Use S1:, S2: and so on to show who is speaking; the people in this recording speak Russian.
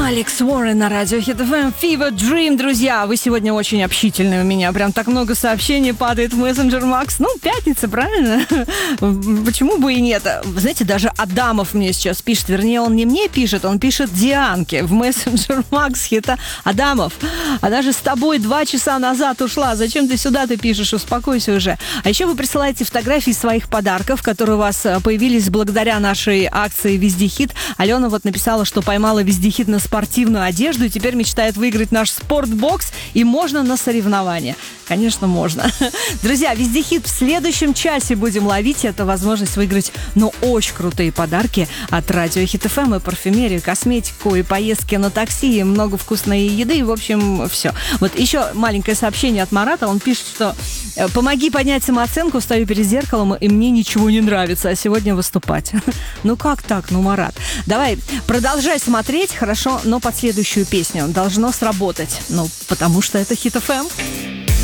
S1: Алекс Уоррен на радио Hit FM, Fever Dream, друзья. Вы сегодня очень общительные у меня. Прям так много сообщений падает в мессенджер, Макс. Ну, пятница, правильно? Почему бы и нет? Вы знаете, даже Адамов мне сейчас пишет. Вернее, он не мне пишет, он пишет Дианке в мессенджер Макс Хита. Адамов, она же с тобой 2 часа назад ушла. Зачем ты сюда пишешь? Успокойся уже. А еще вы присылаете фотографии своих подарков, которые у вас появились благодаря нашей акции «Везде хит». Алена вот написала, что поймала «Везде хит» на спортивную одежду и теперь мечтает выиграть наш спортбокс, и можно на соревнования. Конечно, можно. Друзья, «Везде хит» в следующем часе будем ловить. Это возможность выиграть, очень крутые подарки от радио Hit FM, и парфюмерию, косметику, и поездки на такси, и много вкусной еды, и, в общем, все. Вот еще маленькое сообщение от Марата. Он пишет, что помоги поднять самооценку, стою перед зеркалом, и мне ничего не нравится, а сегодня выступать. Ну как так, Марат? Давай, продолжай смотреть, хорошо, но под следующую песню должно сработать. Потому что это Hit FM.